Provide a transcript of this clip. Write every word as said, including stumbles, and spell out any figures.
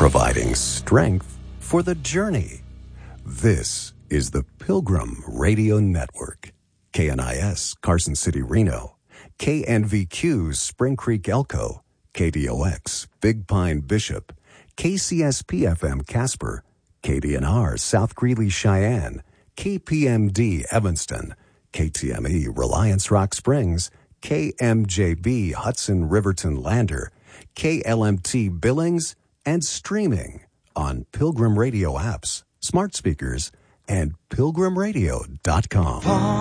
providing strength for the journey. This is the Pilgrim Radio Network. K N I S, Carson City, Reno. K N V Q, Spring Creek, Elko. K D O X, Big Pine, Bishop. K C S P F M, Casper. K D N R, South Greeley, Cheyenne. K P M D, Evanston. K T M E, Reliance Rock Springs. K M J B, Hudson, Riverton, Lander. K L M T, Billings. And streaming on Pilgrim Radio apps, smart speakers, and pilgrim radio dot com.